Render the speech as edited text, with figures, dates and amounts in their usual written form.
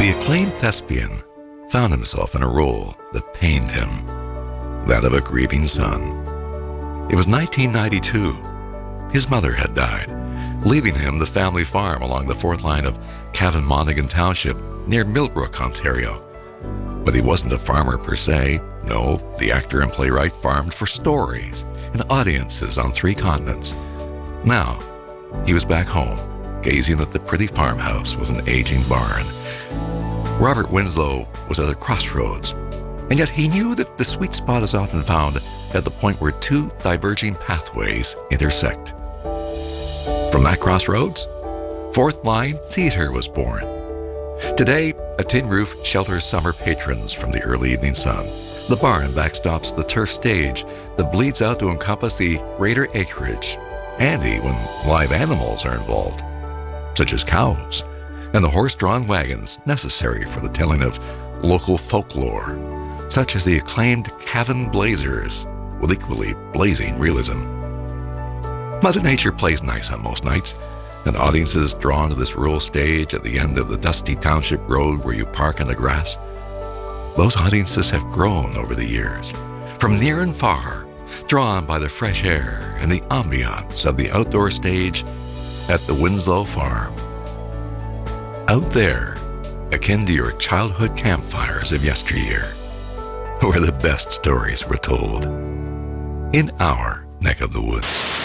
The acclaimed thespian found himself in a role that pained him, that of a grieving son. It was 1992. His mother had died, leaving him the family farm along the fourth line of Cavan Monaghan Township near Millbrook, Ontario. But he wasn't a farmer per se. No, the actor and playwright farmed for stories and audiences on 3 continents. Now, he was back home, gazing at the pretty farmhouse with an aging barn. Robert Winslow was at a crossroads, and yet he knew that the sweet spot is often found at the point where 2 diverging pathways intersect. From that crossroads, Fourth Line Theatre was born. Today, a tin roof shelters summer patrons from the early evening sun. The barn backstops the turf stage that bleeds out to encompass the greater acreage, handy when live animals are involved, such as cows and the horse-drawn wagons necessary for the telling of local folklore, such as the acclaimed Cavan Blazers, with equally blazing realism. Mother Nature plays nice on most nights, and audiences drawn to this rural stage at the end of the dusty township road where you park in the grass. Those audiences have grown over the years, from near and far, drawn by the fresh air and the ambiance of the outdoor stage at the Winslow Farm. Out there, akin to your childhood campfires of yesteryear, where the best stories were told, in our neck of the woods.